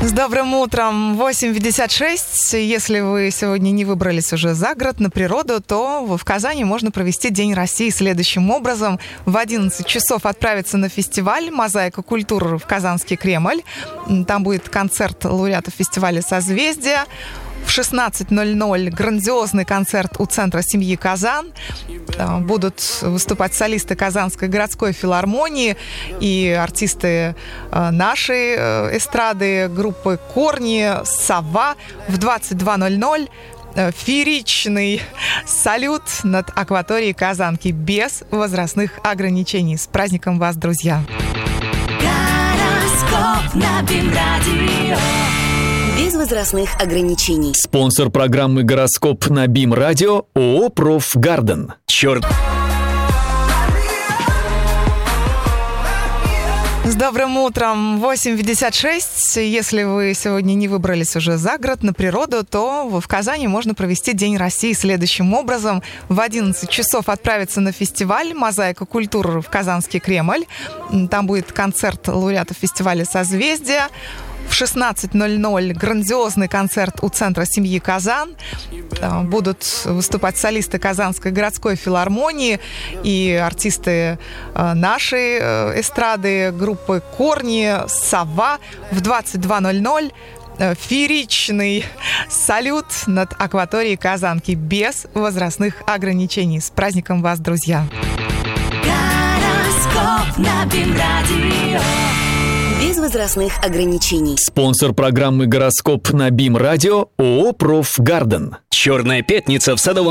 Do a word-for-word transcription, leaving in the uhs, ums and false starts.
С добрым утром. восемь пятьдесят шесть. Если вы сегодня не выбрались уже за город, на природу, то в Казани можно провести День России следующим образом. В одиннадцать часов отправиться на фестиваль «Мозаика культуры» в Казанский Кремль. Там будет концерт лауреатов фестиваля «Созвездие». В шестнадцать ноль ноль грандиозный концерт у Центра семьи «Казан». Будут выступать солисты Казанской городской филармонии и артисты нашей эстрады, группы «Корни», «Сова». В двадцать два ноль ноль фееричный салют над акваторией Казанки без возрастных ограничений. С праздником вас, друзья! Гороскоп на БИМ-радио. Без возрастных ограничений. Спонсор программы «Гороскоп» на БИМ-радио ООО «Профгарден». Черт. С добрым утром. восемь пятьдесят шесть. Если вы сегодня не выбрались уже за город, на природу, то в Казани можно провести День России следующим образом. В одиннадцать часов отправиться на фестиваль «Мозаика культуры» в Казанский Кремль. Там будет концерт лауреатов фестиваля «Созвездие». В шестнадцать ноль ноль грандиозный концерт у Центра семьи «Казан». Будут выступать солисты Казанской городской филармонии и артисты нашей эстрады, группы «Корни», «Сова». В двадцать два ноль ноль фееричный салют над акваторией Казанки без возрастных ограничений. С праздником вас, друзья! Гороскоп на БИМ-радио. Без возрастных ограничений. Спонсор программы «Гороскоп» на БИМ-радио ООО «Профгарден». Черная пятница в Садовом